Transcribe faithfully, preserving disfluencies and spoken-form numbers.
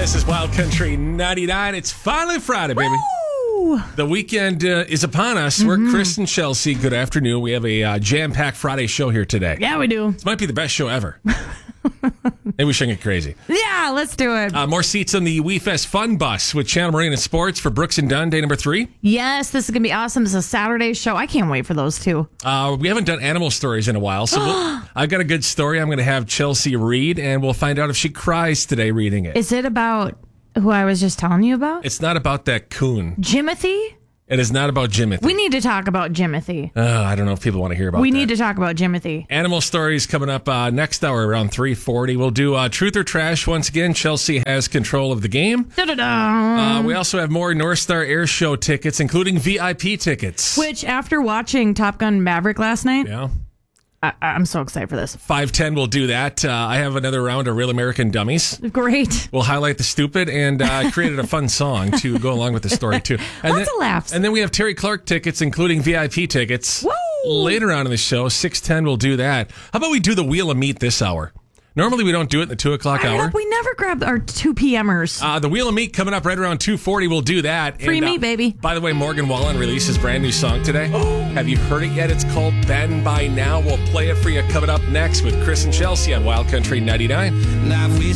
This is Wild Country ninety-nine. It's finally Friday, baby. Woo! The weekend uh, is upon us. Mm-hmm. We're Chris and Chelsea. Good afternoon. We have a uh, jam-packed Friday show here today. Yeah, we do. This might be the best show ever. Maybe we shouldn't get crazy. Yeah, let's do it. Uh, more seats on the WeFest Fun Bus with Channel Marina Sports for Brooks and Dunn, day number three. Yes, this is going to be awesome. It's a Saturday show. I can't wait for those two. Uh, we haven't done animal stories in a while, so we'll, I've got a good story I'm going to have Chelsea read, and we'll find out if she cries today reading it. Is it about who I was just telling you about? It's not about that coon. Jimothy? It is not about Jimothy. We need to talk about Jimothy. Uh, I don't know if people want to hear about we that. We need to talk about Jimothy. Animal stories coming up uh, next hour around three forty. We'll do uh, Truth or Trash once again. Chelsea has control of the game. Da-da-da. Uh, we also have more North Star Air Show tickets, including V I P tickets. Which, after watching Top Gun Maverick last night, yeah. I- I'm so excited for this. five ten will do that. Uh, I have another round of Real American Dummies. Great. We'll highlight the stupid and uh, created a fun song to go along with the story, too. And Lots then, of laughs. And then we have Terry Clark tickets, including V I P tickets. Woo! Later on in the show, six ten will do that. How about we do the Wheel of Meat this hour? Normally, we don't do it in the two o'clock hour. We never grab our two p.m.ers. Uh, the Wheel of Meat coming up right around two forty. We'll do that. Free and, uh, meat, baby. By the way, Morgan Wallen released his brand new song today. Have you heard it yet? It's called Ben by Now. We'll play it for you coming up next with Chris and Chelsea on Wild Country ninety-nine.